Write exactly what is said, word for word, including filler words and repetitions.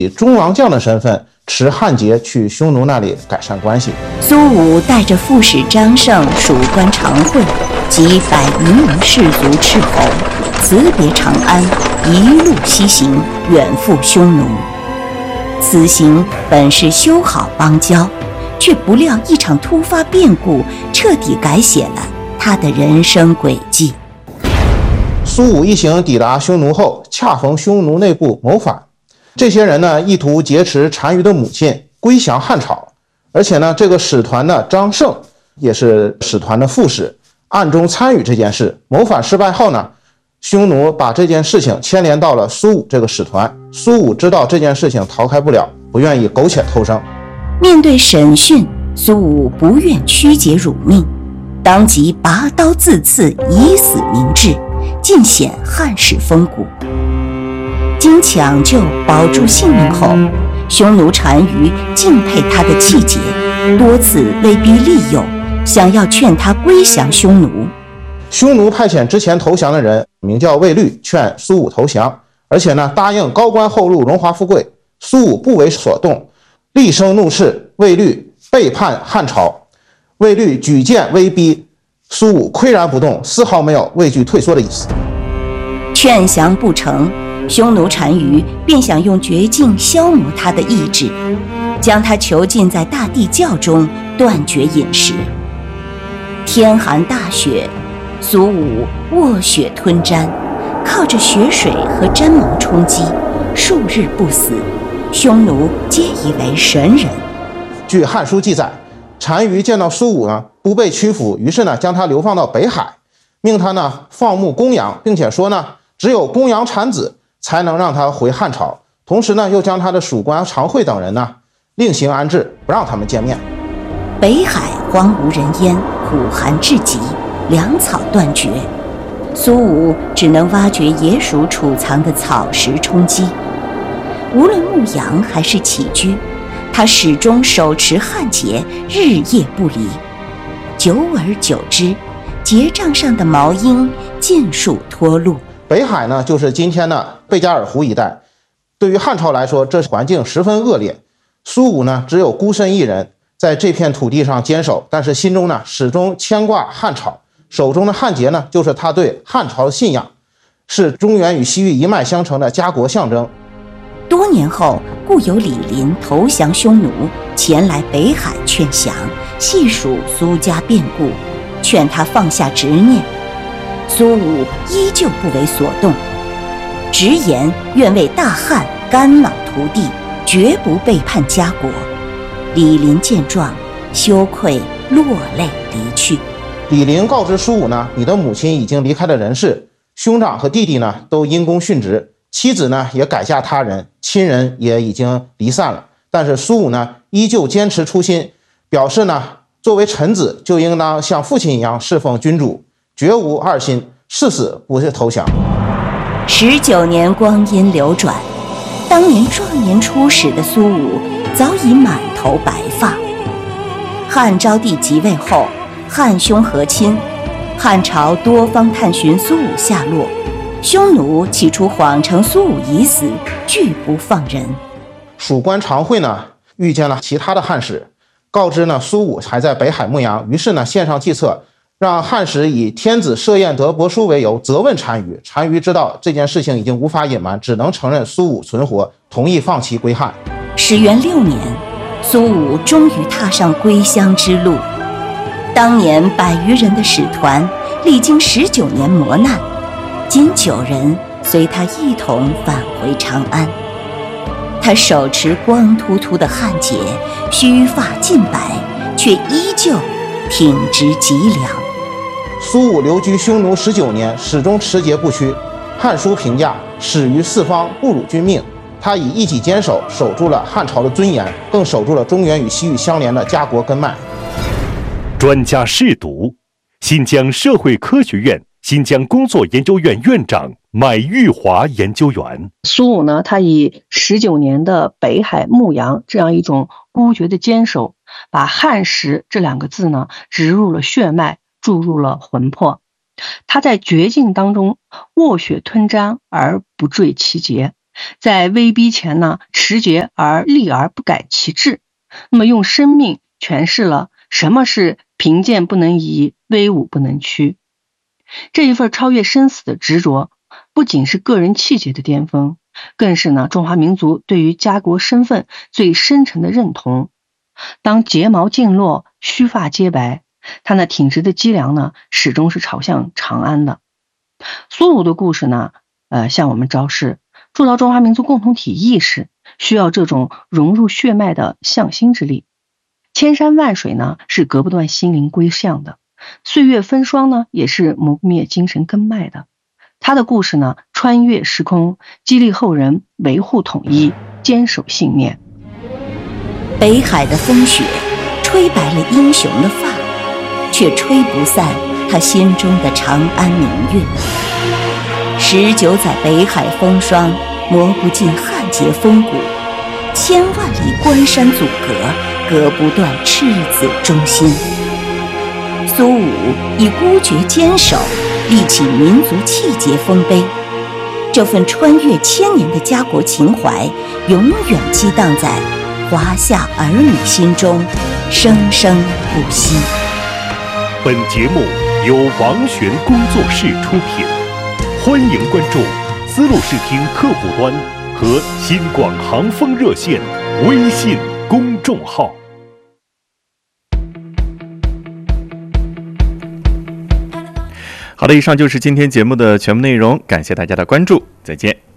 以中郎将的身份持汉节去匈奴那里改善关系。 苏武带着副使张胜、属官常惠及百余名士卒斥候，辞别长安，一路西行，远赴匈奴。此行本是修好邦交，却不料一场突发变故彻底改写了他的人生轨迹。 苏武一行抵达匈奴后，恰逢匈奴内部谋反，这些人呢意图劫持单于的母亲，归降汉朝。而且呢，这个使团的张胜也是使团的副使，暗中参与这件事。谋反失败后呢，匈奴把这件事情牵连到了苏武这个使团。苏武知道这件事情逃开不了，不愿意苟且偷生。 面对审讯，苏武不愿曲解辱命，当即拔刀自刺，以死明志，尽显汉室风骨。经抢救保住性命后，匈奴单于敬佩他的气节，多次威逼利诱，想要劝他归降匈奴。 匈奴派遣之前投降的人名叫卫律，劝苏武投降，而且呢答应高官厚禄、荣华富贵。苏武不为所动，厉声怒斥卫律背叛汉朝。卫律举剑威逼，苏武岿然不动，丝毫没有畏惧退缩的意思。 劝降不成，匈奴单于便想用绝境消磨他的意志，将他囚禁在大地窖中，断绝饮食。天寒大雪，苏武卧雪吞毡，靠着雪水和毡毛充饥，数日不死，匈奴皆以为神人。 据《汉书》记载，单于见到苏武呢不被屈服，于是呢将他流放到北海，命他呢放牧公羊，并且说呢只有公羊产子才能让他回汉朝。同时呢又将他的属官常惠等人呢另行安置，不让他们见面。 北海荒无人烟，苦寒至极，粮草断绝，苏武只能挖掘野鼠储藏的草食充饥。无论牧羊还是起居，他始终手持汉节，日夜不离。久而久之，节杖上的毛缨尽数脱落。 北海呢就是今天的贝加尔湖一带，对于汉朝来说，这环境十分恶劣。苏武呢只有孤身一人在这片土地上坚守，但是心中呢始终牵挂汉朝，手中的汉节呢就是他对汉朝的信仰，是中原与西域一脉相承的家国象征。 多年后，故友李林投降匈奴，前来北海劝降，细数苏家变故，劝他放下执念。苏武依旧不为所动，直言愿为大汉肝脑涂地，绝不背叛家国。李林见状，羞愧落泪离去。 李林告知苏武呢，你的母亲已经离开了人世，兄长和弟弟呢都因公殉职，妻子呢也改嫁他人，亲人也已经离散了。但是苏武呢依旧坚持初心，表示呢作为臣子就应当像父亲一样侍奉君主，绝无二心，誓死不是投降。 十九年光阴流转，当年壮年出使的苏武早已满头白发。汉昭帝即位后，汉匈和亲，汉朝多方探寻苏武下落，匈奴起初谎称苏武已死，拒不放人。 属官常惠呢遇见了其他的汉使，告知呢苏武还在北海牧羊，于是呢献上计策，让汉使以天子设宴得伯叔为由责问单于。单于知道这件事情已经无法隐瞒，只能承认苏武存活，同意放其归汉。 始元六年，苏武终于踏上归乡之路。当年百余人的使团历经十九年磨难，今九人随他一同返回长安。他手持光秃秃的汉节，须发尽白，却依旧挺直脊梁。 苏武留居匈奴十九年，始终持节不屈。《汉书》评价：始于四方，不辱君命。他以一己坚守，守住了汉朝的尊严，更守住了中原与西域相连的家国根脉。 专家试读，新疆社会科学院新疆工作研究院院长麦玉华研究员。 苏武呢，他以十九年的北海牧羊这样一种孤绝的坚守，把汉实这两个字呢植入了血脉，注入了魂魄。他在绝境当中卧雪吞毡而不坠其节， 在威逼前呢，持节而立而不改其志。那么用生命诠释了什么是贫贱不能移，威武不能屈。这一份超越生死的执着，不仅是个人气节的巅峰，更是呢中华民族对于家国身份最深沉的认同。当睫毛尽落，须发皆白，他那挺直的脊梁呢，始终是朝向长安的。苏武的故事呢，呃，向我们昭示，铸造中华民族共同体意识，需要这种融入血脉的向心之力。千山万水呢，是隔不断心灵归向的；岁月风霜呢，也是磨不灭精神根脉的。他的故事呢，穿越时空，激励后人维护统一，坚守信念。 北海的风雪吹白了英雄的发，却吹不散他心中的长安明月。十九载北海风霜，磨不尽汉节风骨，千万里关山阻隔，隔不断赤子忠心。苏武以孤绝坚守，立起民族气节丰碑。这份穿越千年的家国情怀，永远激荡在华夏儿女心中，生生不息。 本节目由王璇工作室出品，欢迎关注丝路视听客户端和新广航风热线微信公众号。 好的，以上就是今天节目的全部内容，感谢大家的关注，再见。